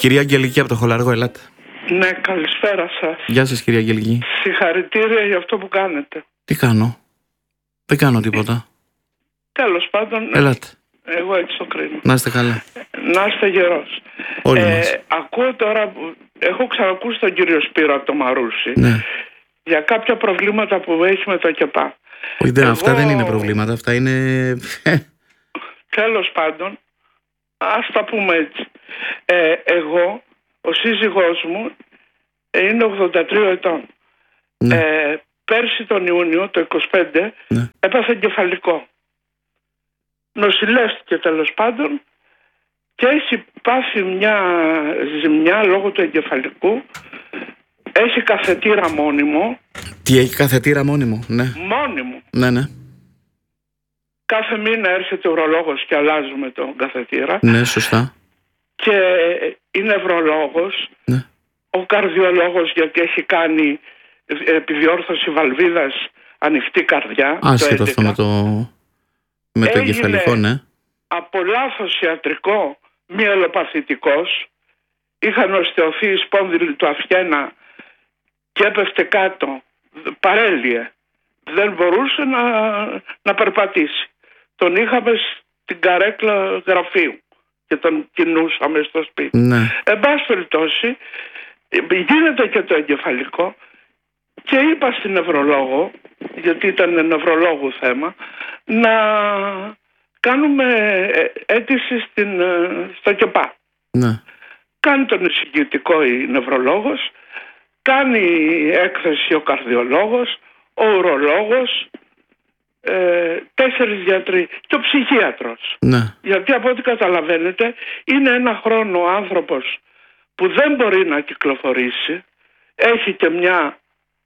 Κυρία Αγγελική από το Χολαργό, ελάτε. Ναι, καλησπέρα σας. Γεια σας, κυρία Αγγελική. Συγχαρητήρια για αυτό που κάνετε. Τι κάνω? Δεν κάνω τίποτα. Τέλος πάντων, Ελάτε. εγώ έτσι το κρίνω. Να είστε καλά. Να είστε γερός. Όλοι μας. Ακούω τώρα, έχω ξανακούσει τον κύριο Σπύρο από το Μαρούσι, Ναι. για κάποια προβλήματα που έχει με το ΚΕΠΑ. Αυτά δεν είναι προβλήματα, αυτά είναι... Τέλος πάντων, ας τα πούμε έτσι. Εγώ, ο σύζυγός μου είναι 83 ετών. Ναι. Πέρσι τον Ιούνιο, το 25, Ναι. έπαθε εγκεφαλικό. Νοσηλεύτηκε τέλος πάντων και έχει πάθει μια ζημιά λόγω του εγκεφαλικού. Έχει καθετήρα μόνιμο. Τι έχει? Καθετήρα μόνιμο? Ναι. Μόνιμο. Ναι, ναι. Κάθε μήνα έρχεται ο ουρολόγος και αλλάζουμε τον καθετήρα. Ναι, σωστά. Και είναι νευρολόγος. Ναι. Ο καρδιολόγος, γιατί έχει κάνει επιδιόρθωση βαλβίδας, ανοιχτή καρδιά. Άσχετο αυτό με το εγκεφαλικό, ναι. Από λάθος ιατρικό, μυελοπαθητικός. Είχαν οστεωθεί η σπόνδυλη του αυχένα και έπεφτε κάτω. Παρέλυε. Δεν μπορούσε να περπατήσει. Τον είχαμε στην καρέκλα γραφείου και τον κινούσαμε στο σπίτι. Ναι. Εν πάση περιπτώσει, γίνεται και το εγκεφαλικό και είπα στην νευρολόγο, γιατί ήταν νευρολόγου θέμα, να κάνουμε αίτηση στο ΚΕΠΑ. Ναι. Κάνει τον εισηγητικό η νευρολόγος, κάνει έκθεση ο καρδιολόγος, ο ουρολόγος, 4 γιατροί και ο ψυχίατρος. Ναι. Γιατί από ό,τι καταλαβαίνετε είναι ένα χρόνο ο άνθρωπος που δεν μπορεί να κυκλοφορήσει, έχει και μια...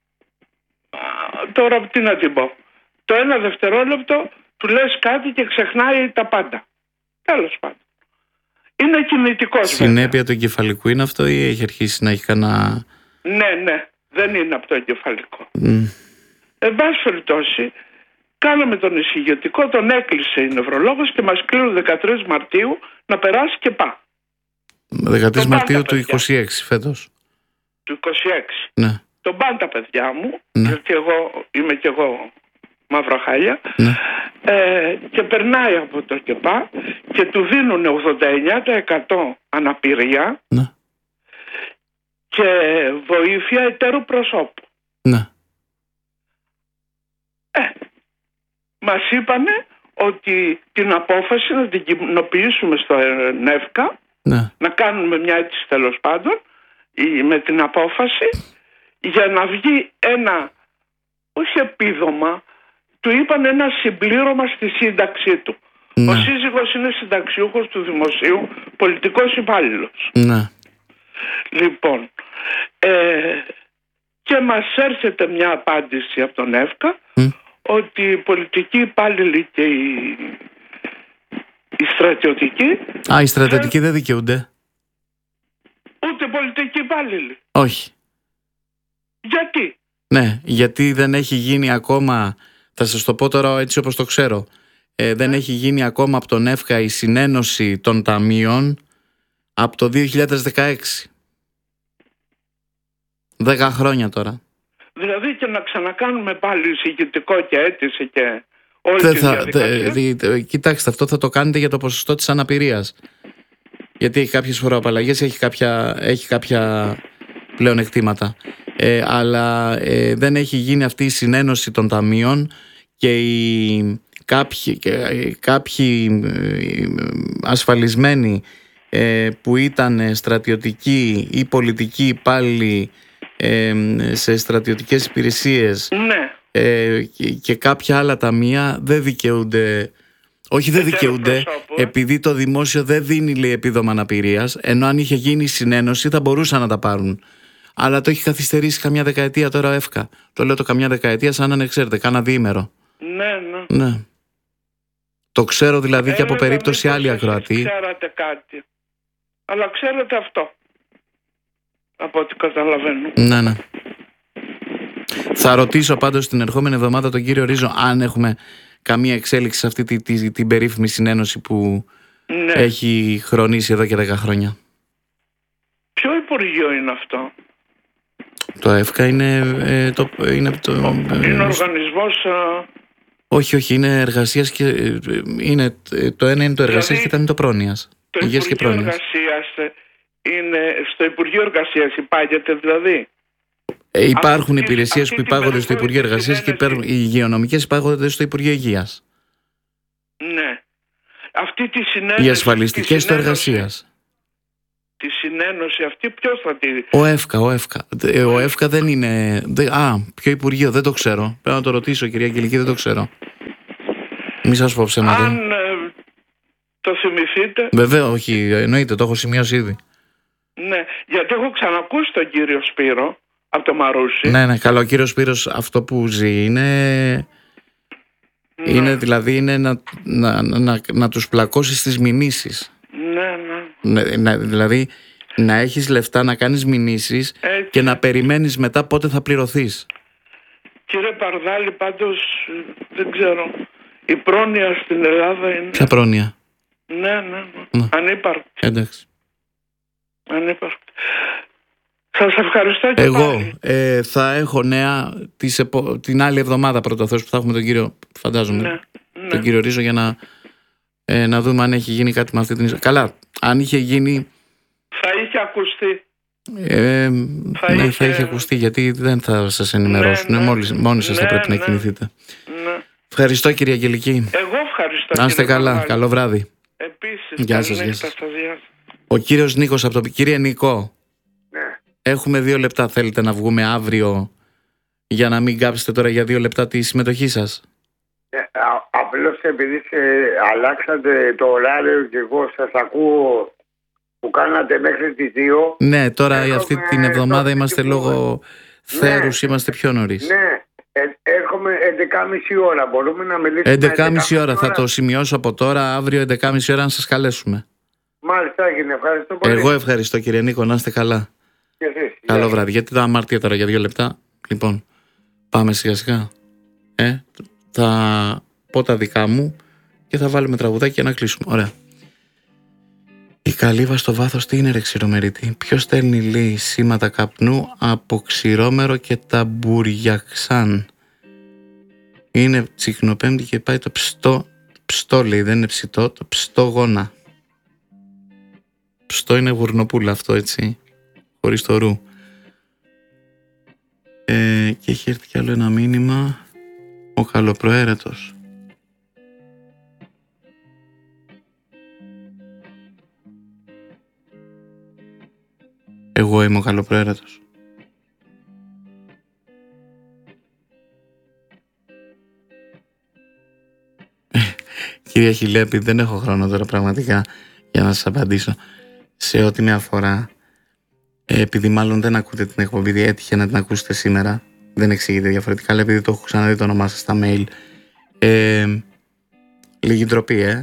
Τώρα τι να την πω, το 1 δευτερόλεπτο του λες κάτι και ξεχνάει τα πάντα. Τέλος πάντων. Είναι κινητικός. Συνέπεια του εγκεφαλικού είναι αυτό ή έχει αρχίσει να έχει κανένα... Ναι, δεν είναι από το εγκεφαλικό. Εν πάση περιπτώσει, κάναμε τον εισηγητικό, τον έκλεισε η νευρολόγος και μας κλείνουν 13 Μαρτίου να περάσει και ΚΕΠΑ. 13 Μαρτίου του 26 φέτος. Του 26. Ναι. Τον πάνε τα παιδιά μου, Ναι. γιατί είμαι κι εγώ μαύρα χάλια, Ναι. και περνάει από το ΚΕΠΑ και του δίνουν 89% αναπηρία, Ναι. και βοήθεια εταίρου προσώπου. Ναι. Μας είπανε ότι την απόφαση να την κοινοποιήσουμε στο ΝΕΦΚΑ, Ναι. να κάνουμε μια αίτηση τέλος πάντων με την απόφαση, για να βγει ένα, όχι επίδομα, του είπαν ένα συμπλήρωμα στη σύνταξή του. Ναι. Ο σύζυγος είναι συνταξιούχος του δημοσίου, πολιτικός υπάλληλος. Ναι. Λοιπόν, και μας έρχεται μια απάντηση από τον ΕΦΚΑ ότι οι πολιτικοί υπάλληλοι και οι στρατιωτικοί... Οι στρατιωτικοί δεν δικαιούνται. Ούτε πολιτικοί υπάλληλοι. Όχι. Γιατί? Ναι, γιατί δεν έχει γίνει ακόμα, θα σας το πω τώρα έτσι όπως το ξέρω, δεν έχει γίνει ακόμα από τον ΕΦΚΑ η συνένωση των ταμείων από το 2016. 10 χρόνια τώρα. Δηλαδή και να ξανακάνουμε πάλι εισηγητικό και αίτηση και όλη τη διαδικασία. Κοιτάξτε, αυτό θα το κάνετε για το ποσοστό της αναπηρίας. Γιατί έχει κάποιες φοροαπαλλαγές, έχει κάποια πλεονεκτήματα. Αλλά δεν έχει γίνει αυτή η συνένωση των ταμείων και κάποιοι ασφαλισμένοι που ήταν στρατιωτικοί ή πολιτικοί υπάλληλοι σε στρατιωτικές υπηρεσίες, ναι, και κάποια άλλα ταμεία δεν δικαιούνται. Όχι, δεν δικαιούνται, επειδή το δημόσιο δεν δίνει, λέει, επίδομα αναπηρίας, ενώ αν είχε γίνει συνένωση θα μπορούσαν να τα πάρουν. Αλλά το έχει καθυστερήσει καμιά δεκαετία τώρα ο ΕΦΚΑ. Το λέω το καμιά δεκαετία σαν να είναι, ξέρετε, κάνα διήμερο. Ναι. Το ξέρω δηλαδή και από περίπτωση άλλη ακροατή. Ξέρατε κάτι. Αλλά ξέρετε αυτό. Από ό,τι καταλαβαίνω. Ναι. Θα ρωτήσω πάντως την ερχόμενη εβδομάδα τον κύριο Ρίζο αν έχουμε καμία εξέλιξη σε αυτή την περίφημη συνένωση που έχει χρονίσει εδώ και 10 χρόνια. Υπουργείο είναι αυτό? Το ΕΦΚΑ είναι είναι οργανισμός... Όχι, είναι εργασίας και το ένα είναι το εργασίας και το άλλο είναι το πρόνοιας. Το Υπουργείο Εργασίας είναι στο Υπουργείο Εργασίας, υπάγεται δηλαδή? Υπάρχουν υπηρεσίες που υπάγονται στο Υπουργείο Εργασίας και οι υγειονομικές υπάγονται στο Υπουργείο Υγείας. Ναι. Αυτή τη συνένωση... Οι ασφαλιστικές στο Εργασίας. Τη συνένωση αυτή ποιος θα τη... Ο ΕΦΚΑ. Ο ΕΦΚΑ δεν είναι... ποιο Υπουργείο, δεν το ξέρω. Πρέπει να το ρωτήσω, κυρία Αγγελική, δεν το ξέρω. Μη σας πω ψέματα. Αν το θυμηθείτε... Βέβαια, όχι, εννοείται, το έχω σημειώσει ήδη. Ναι, γιατί έχω ξανακούσει τον κύριο Σπύρο από το Μαρούσι. Ναι, καλά, ο κύριος Σπύρος αυτό που ζει είναι δηλαδή να τους πλακώσει στις μηνύσεις. Ναι. Δηλαδή να έχεις λεφτά να κάνεις μηνύσεις και να περιμένεις μετά πότε θα πληρωθείς. Κύριε Παρδάλη, πάντως δεν ξέρω, η πρόνοια στην Ελλάδα είναι... Ποια πρόνοια? Ναι. Ανύπαρκτη. Εντάξει. Ανύπαρκτη. Σας ευχαριστώ και εγώ θα έχω νέα την άλλη εβδομάδα πρώτα Θεός που θα έχουμε τον κύριο, φαντάζομαι, τον κύριο Ρίζο, για να δούμε αν έχει γίνει κάτι με αυτή την... Καλά, αν είχε γίνει... Θα είχε ακουστεί. Θα είχε ακουστεί, γιατί δεν θα σας ενημερώσουν. Μόνοι σας θα πρέπει να κινηθείτε. Ναι. Ευχαριστώ, κυρία Αγγελική. Εγώ ευχαριστώ. Να είστε καλά. Καλό βράδυ. Επίσης. Γεια σας. Ο κύριος Νίκος από το... Κύριε Νικό, έχουμε 2 λεπτά. Θέλετε να βγούμε αύριο για να μην κάψετε τώρα για 2 λεπτά τη συμμετοχή σας? Απλώς επειδή αλλάξατε το ωράριο και εγώ σας ακούω που κάνατε μέχρι τις 2. Ναι, τώρα αυτή την εβδομάδα είμαστε λόγω θέρους, είμαστε πιο νωρίς. Ναι, έρχομαι 11.30 ώρα. Μπορούμε να μιλήσουμε 11.30 ώρα, θα το σημειώσω από τώρα. Αύριο 11.30 ώρα να σας καλέσουμε. Μάλιστα, έγινε. Ευχαριστώ πολύ. Εγώ ευχαριστώ, κύριε Νίκο, να είστε καλά. Καλό βράδυ. Γιατί τα αμάρτια τώρα για 2 λεπτά. Λοιπόν, πάμε σιγά σιγά. Θα πω τα δικά μου και θα βάλουμε τραγουδάκι να κλείσουμε. Ωραία. Η καλύβα στο βάθος τι είναι, ρε ξηρομερίτη? Ποιος στέλνει, λέει, σήματα καπνού από ξηρόμερο και ταμπουριαξάν? Είναι τσικνοπέμπτη και πάει το ψτό, λέει, δεν είναι ψητό, το ψτό γόνα. Ψτό είναι γουρνοπούλα αυτό, έτσι, χωρίς το ρου. Και έχει έρθει κι άλλο ένα μήνυμα. Ο καλοπροαίρετος. Εγώ είμαι ο καλοπροαίρετος. Κυρία Χιλέπη, δεν έχω χρόνο τώρα πραγματικά για να σας απαντήσω σε ό,τι με αφορά. Επειδή μάλλον δεν ακούτε την εκπομπή, έτυχε να την ακούσετε σήμερα, δεν εξηγείται διαφορετικά, αλλά επειδή το έχω ξαναδεί το όνομά σας στα mail, λίγη ντροπή,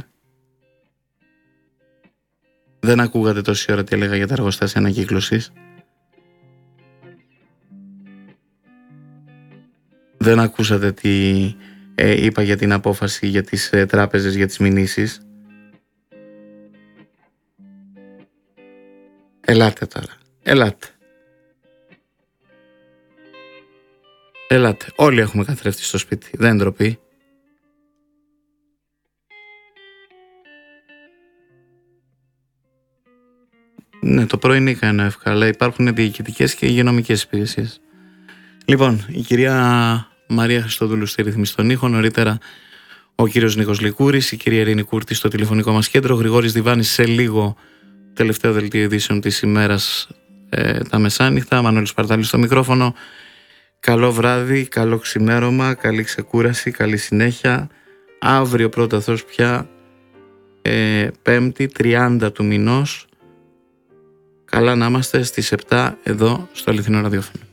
δεν ακούγατε τόση ώρα τι έλεγα για τα εργοστάσια ανακύκλωσης. Δεν ακούσατε τι είπα για την απόφαση για τις τράπεζες, για τις μηνύσεις. Ελάτε τώρα. Ελάτε. Όλοι έχουμε καθρέφτη στο σπίτι. Δεν ντροπή. Ναι, το πρωί είναι εύκολα, αλλά υπάρχουν διοικητικές και υγειονομικές υπηρεσίες. Λοιπόν, η κυρία Μαρία Χριστοδούλου στη ρύθμιση των ήχων, νωρίτερα ο κύριος Νίκος Λικούρης, η κυρία Ειρήνη Κούρτη στο τηλεφωνικό μας κέντρο, Γρηγόρης Διβάνης σε λίγο, τελευταίο δελτίο ειδήσεων της ημέρας, τα μεσάνυχτα, Μανώλης Παρτάλης στο μικρόφωνο. Καλό βράδυ, καλό ξημέρωμα, καλή ξεκούραση, καλή συνέχεια. Αύριο πρώτα Θεός πια, 5η 30 του μηνός. Καλά να είμαστε στις 7 εδώ στο Αληθινό Ραδιόφωνο.